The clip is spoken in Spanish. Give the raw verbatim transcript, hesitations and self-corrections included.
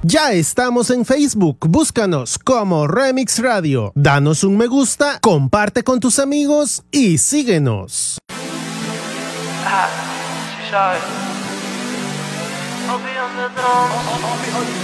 Ya estamos en Facebook, búscanos como Remix Radio. Danos un me gusta, comparte con tus amigos y síguenos. Ah, sí sabes. Opinión de Trump.